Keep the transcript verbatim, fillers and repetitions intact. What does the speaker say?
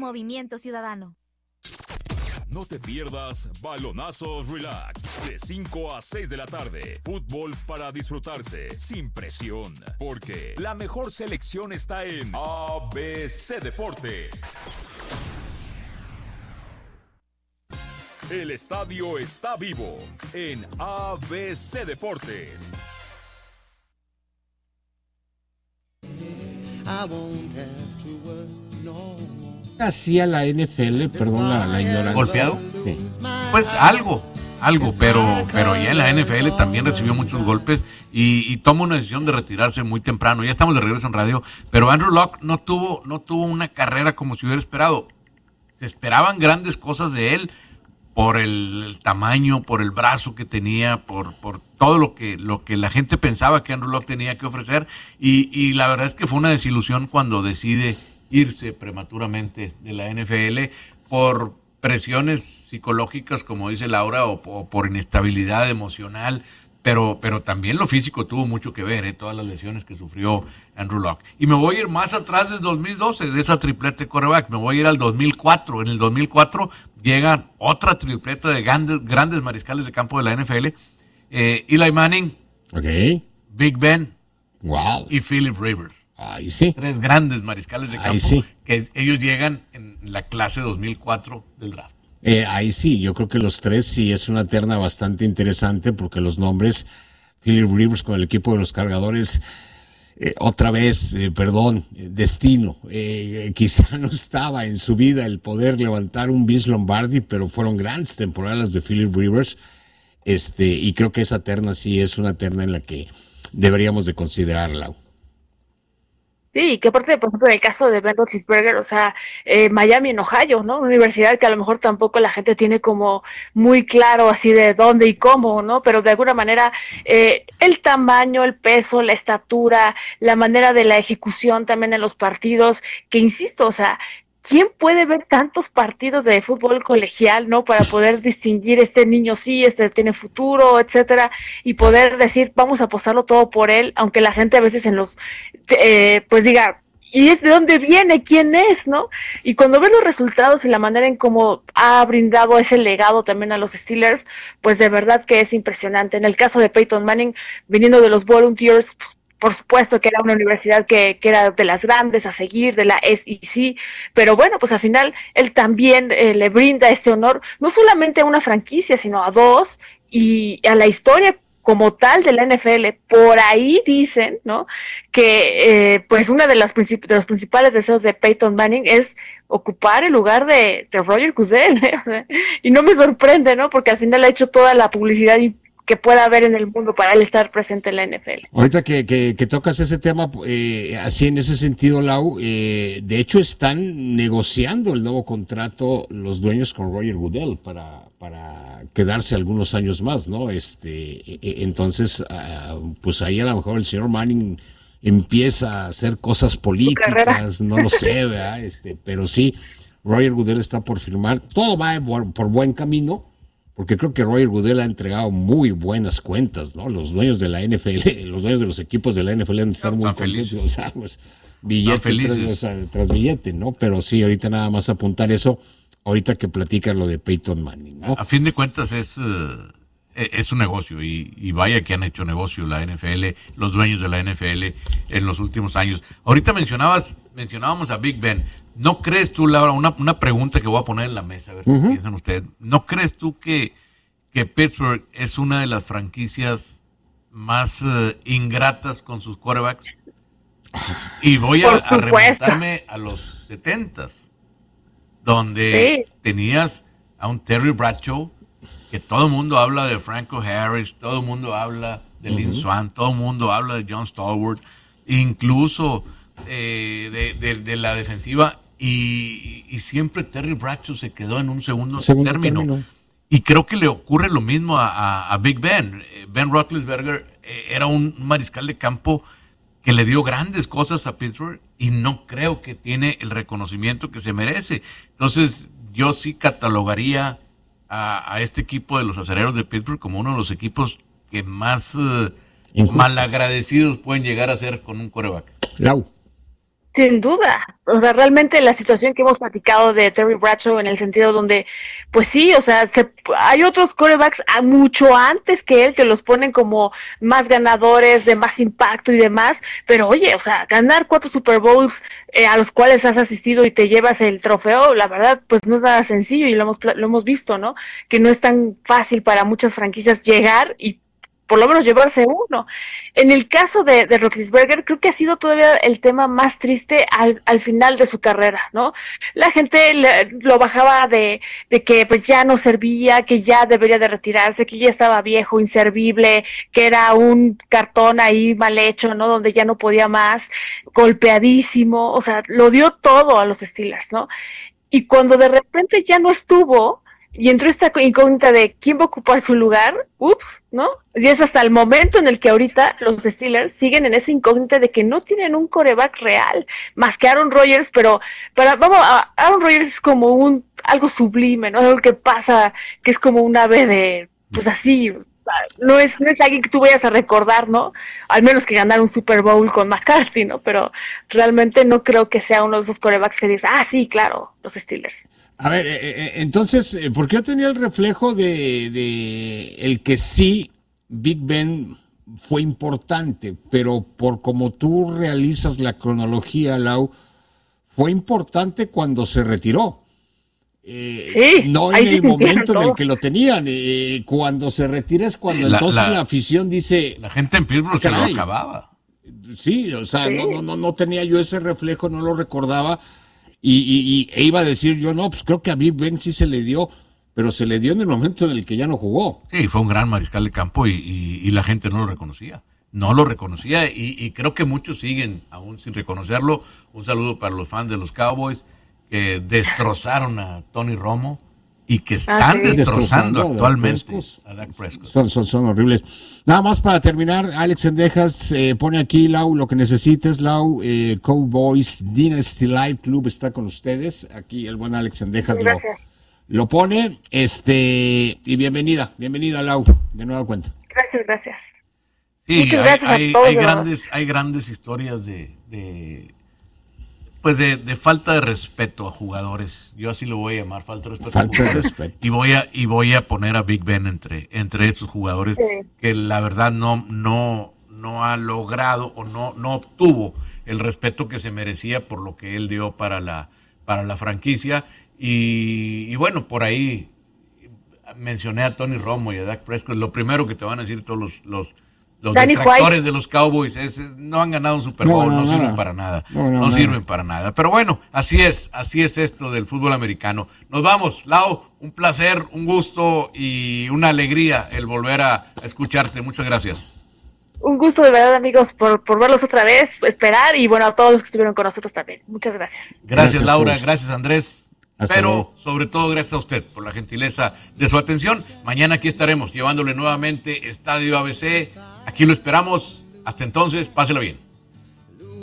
Movimiento Ciudadano. No te pierdas Balonazos Relax, de cinco a seis de la tarde. Fútbol para disfrutarse, sin presión. Porque la mejor selección está en A B C Deportes. El estadio está vivo en A B C Deportes. Hacía la N F L, perdón la, la ignorancia. ¿Golpeado? Sí. Pues algo, algo, pero, pero ya en la N F L también recibió muchos golpes y, y toma una decisión de retirarse muy temprano. Ya estamos de regreso en radio, pero Andrew Luck no tuvo, no tuvo una carrera como se hubiera esperado. Se esperaban grandes cosas de él por el, el tamaño, por el brazo que tenía, por, por todo lo que, lo que la gente pensaba que Andrew Luck tenía que ofrecer y, y la verdad es que fue una desilusión cuando decide irse prematuramente de la N F L por presiones psicológicas, como dice Laura, o, o por inestabilidad emocional, pero, pero también lo físico tuvo mucho que ver, ¿eh? Todas las lesiones que sufrió Andrew Luck. Y me voy a ir más atrás del dos mil doce, de esa triplete quarterback, me voy a ir al dos mil cuatro. En el dos mil cuatro llega otra tripleta de grandes, grandes mariscales de campo de la N F L, eh, Eli Manning, okay. Big Ben, wow. y Philip Rivers. Ahí sí. Tres grandes mariscales de campo. Ahí sí. Que ellos llegan en la clase dos mil cuatro del draft. Eh, ahí sí, yo creo que los tres sí es una terna bastante interesante porque los nombres, Philip Rivers con el equipo de los Cargadores, eh, otra vez, eh, perdón, eh, destino. Eh, eh, quizá no estaba en su vida el poder levantar un Vince Lombardi, pero fueron grandes temporadas de Philip Rivers. Este, y creo que esa terna sí es una terna en la que deberíamos de considerarla. Sí, que aparte, por ejemplo, en el caso de Ben Roethlisberger, o sea, eh, Miami en Ohio, ¿no? Una universidad que a lo mejor tampoco la gente tiene como muy claro así de dónde y cómo, ¿no? Pero de alguna manera, eh, el tamaño, el peso, la estatura, la manera de la ejecución también en los partidos, que insisto, o sea, ¿quién puede ver tantos partidos de fútbol colegial, no? Para poder distinguir este niño sí, este tiene futuro, etcétera, y poder decir, vamos a apostarlo todo por él, aunque la gente a veces en los, eh, pues diga, ¿y es de dónde viene? ¿Quién es? ¿No? Y cuando ves los resultados y la manera en cómo ha brindado ese legado también a los Steelers, pues de verdad que es impresionante. En el caso de Peyton Manning, viniendo de los Volunteers, pues, por supuesto que era una universidad que, que era de las grandes a seguir, de la S E C, pero bueno, pues al final él también eh, le brinda este honor, no solamente a una franquicia, sino a dos, y a la historia como tal de la N F L. Por ahí dicen, ¿no?, que eh, pues una de las princip- de los principales deseos de Peyton Manning es ocupar el lugar de, de Roger Goodell, ¿eh? Y no me sorprende, ¿no?, porque al final ha hecho toda la publicidad y que pueda haber en el mundo para él estar presente en la N F L. Ahorita que, que, que tocas ese tema, eh, así en ese sentido, Lau, eh, de hecho están negociando el nuevo contrato los dueños con Roger Goodell para, para quedarse algunos años más, ¿no? Este, entonces, uh, pues ahí a lo mejor el señor Manning empieza a hacer cosas políticas, no lo sé, ¿verdad? Este, pero sí, Roger Goodell está por firmar, todo va por, por buen camino. Porque creo que Roger Goodell ha entregado muy buenas cuentas, ¿no? Los dueños de la N F L, los dueños de los equipos de la N F L han de estar muy contentos, o sea, pues, billete tras, o sea, tras billete, ¿no? Pero sí, ahorita nada más apuntar eso, ahorita que platicas lo de Peyton Manning, ¿no? A fin de cuentas es, uh, es un negocio y, y vaya que han hecho negocio la N F L, los dueños de la N F L en los últimos años. Ahorita mencionabas, mencionábamos a Big Ben. ¿No crees tú, Laura, una, una pregunta que voy a poner en la mesa, a ver qué uh-huh. piensan ustedes? ¿No crees tú que, que Pittsburgh es una de las franquicias más uh, ingratas con sus quarterbacks? Y voy a, a remontarme a los setentas, donde sí. tenías a un Terry Bradshaw, que todo el mundo habla de Franco Harris, todo el mundo habla de uh-huh. Lynn Swann, todo el mundo habla de John Stallworth, incluso eh, de, de, de la defensiva. Y, y siempre Terry Bradshaw se quedó en un segundo, segundo término. término. Y creo que le ocurre lo mismo a, a, a Big Ben. Ben Roethlisberger eh, era un mariscal de campo que le dio grandes cosas a Pittsburgh y no creo que tiene el reconocimiento que se merece. Entonces, yo sí catalogaría a, a este equipo de los Acereros de Pittsburgh como uno de los equipos que más uh, malagradecidos pueden llegar a ser con un quarterback. Lau. Sin duda, o sea, realmente la situación que hemos platicado de Terry Bradshaw en el sentido donde, pues sí, o sea, se, hay otros quarterbacks a mucho antes que él que los ponen como más ganadores, de más impacto y demás, pero oye, o sea, ganar cuatro Super Bowls eh, a los cuales has asistido y te llevas el trofeo, la verdad, pues no es nada sencillo y lo hemos, lo hemos visto, ¿no? Que no es tan fácil para muchas franquicias llegar y por lo menos llevarse uno. En el caso de, de Roethlisberger, creo que ha sido todavía el tema más triste al, al final de su carrera, ¿no? La gente le, lo bajaba de, de que pues ya no servía, que ya debería de retirarse, que ya estaba viejo, inservible, que era un cartón ahí mal hecho, ¿no? Donde ya no podía más, golpeadísimo, o sea, lo dio todo a los Steelers, ¿no? Y cuando de repente ya no estuvo, y entró esta incógnita de quién va a ocupar su lugar, ups, ¿no? Y es hasta el momento en el que ahorita los Steelers siguen en esa incógnita de que no tienen un quarterback real, más que Aaron Rodgers, pero para, vamos, Aaron Rodgers es como un algo sublime, ¿no? Algo que pasa, que es como un ave de, pues así, no es, no es alguien que tú vayas a recordar, ¿no? Al menos que ganar un Super Bowl con McCarthy, ¿no? Pero realmente no creo que sea uno de esos quarterbacks que dices, ah, sí, claro, los Steelers. A ver, eh, entonces, ¿por qué yo tenía el reflejo de, de el que sí Big Ben fue importante, pero por como tú realizas la cronología, Lau, fue importante cuando se retiró? Eh, sí, no en el momento en el que lo tenían. Eh, cuando se retira es cuando la, entonces la, la afición dice... La gente en Pittsburgh se lo acababa. Sí, o sea, sí. No, no, no, no tenía yo ese reflejo, no lo recordaba. Y, y, y e iba a decir yo, no, pues creo que a Big Ben sí se le dio, pero se le dio en el momento en el que ya no jugó. Sí, fue un gran mariscal de campo y, y, y la gente no lo reconocía. No lo reconocía y, y creo que muchos siguen aún sin reconocerlo. Un saludo para los fans de los Cowboys que destrozaron a Tony Romo y que están ah, sí. destrozando actualmente a Dak Prescott. Son, son, son horribles. Nada más para terminar, Alex Sendejas eh, pone aquí, Lau, lo que necesites, Lau, eh, Cowboys Dynasty Live Club está con ustedes. Aquí el buen Alex Sendejas lo, lo pone. Este, y bienvenida, bienvenida, Lau, de nueva cuenta. Gracias, gracias. Sí, Muchas hay, gracias hay, a todos. Hay grandes, hay grandes historias de... de Pues de, de falta de respeto a jugadores, yo así lo voy a llamar, falta de respeto falta a jugadores, de respeto. y voy a y voy a poner a Big Ben entre entre estos jugadores sí. que la verdad no no no ha logrado o no no obtuvo el respeto que se merecía por lo que él dio para la para la franquicia y, y bueno, por ahí mencioné a Tony Romo y a Dak Prescott, lo primero que te van a decir todos los los Los Danny detractores White. De los Cowboys es, no han ganado un Super Bowl, no, no, no sirven nada. para nada, no, no, no sirven nada. para nada. Pero bueno, así es, así es esto del fútbol americano. Nos vamos, Lau, un placer, un gusto y una alegría el volver a escucharte. Muchas gracias. Un gusto de verdad, amigos, por, por verlos otra vez, esperar y bueno, a todos los que estuvieron con nosotros también. Muchas gracias. Gracias, gracias Laura, pues. Gracias Andrés. Hasta Pero luego. Sobre todo gracias a usted por la gentileza de su atención. Mañana aquí estaremos llevándole nuevamente Estadio A B C. Aquí lo esperamos. Hasta entonces, páselo bien.